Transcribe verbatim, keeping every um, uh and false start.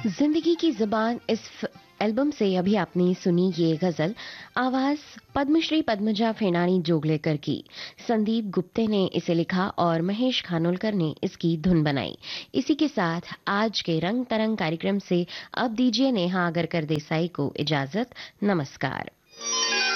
जिंदगी की जुबान इस फ- एल्बम से अभी आपने सुनी ये गजल। आवाज पद्मश्री पद्मजा फेनानी जोगलेकर की। संदीप गुप्ते ने इसे लिखा और महेश खानोलकर ने इसकी धुन बनाई। इसी के साथ आज के रंग तरंग कार्यक्रम से अब दीजिए नेहा आगरकर देसाई को इजाजत। नमस्कार।